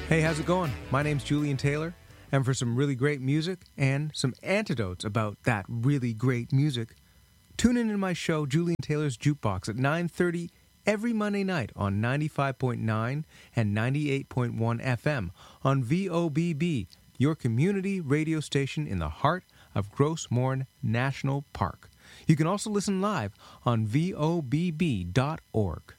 Hey, how's it going? My name's Julian Taylor, and for some really great music and some antidotes about that really great music, tune in to my show, Julian Taylor's Jukebox, at 9:30 every Monday night on 95.9 and 98.1 FM on VOBB, your community radio station in the heart of Gross Mourne National Park. You can also listen live on VOBB.org.